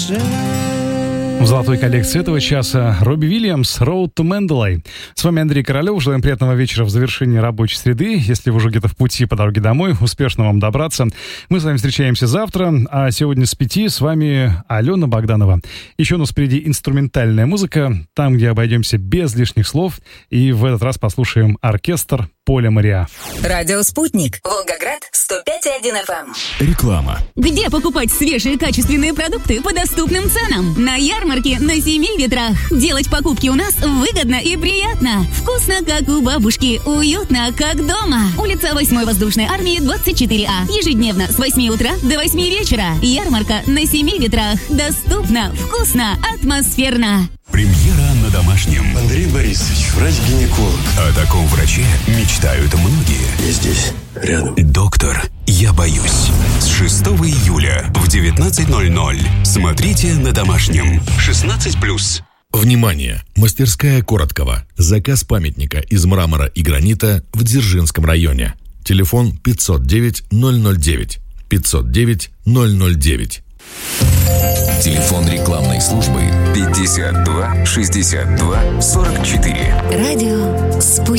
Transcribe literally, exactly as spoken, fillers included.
В золотой коллекции этого часа Робби Уильямс, Road to Mendeley. С вами Андрей Королев. Желаем приятного вечера в завершении рабочей среды. Если вы уже где-то в пути по дороге домой, успешно вам добраться. Мы с вами встречаемся завтра, а сегодня с пяти с вами Алена Богданова. Еще у нас впереди инструментальная музыка, там, где обойдемся без лишних слов. И в этот раз послушаем оркестр Поля Мариа. Радио «Спутник». Волгоград, сто пять и один эф эм. Реклама. Где покупать свежие качественные продукты по доступным ценам? На ярмарке на Семи Ветрах. Делать покупки у нас выгодно и приятно. Вкусно, как у бабушки. Уютно, как дома. Улица восьмой воздушной армии, двадцать четыре А. Ежедневно с восьми утра до восьми вечера. Ярмарка на Семи Ветрах. Доступно, вкусно, атмосферно. Премьера на Домашнем. Андрей Борисович, врач-гинеколог. О таком враче мечтают многие. Я здесь, рядом. Доктор, я боюсь. С шестого июля в девятнадцать ноль ноль. Смотрите на Домашнем. шестнадцать плюс. Внимание! Мастерская Короткова. Заказ памятника из мрамора и гранита в Дзержинском районе. Телефон пятьсот девять ноль ноль девять. пятьсот девять ноль ноль девять. Телефон рекламной службы пятьдесят два шестьдесят два сорок четыре. Радио «Спутник».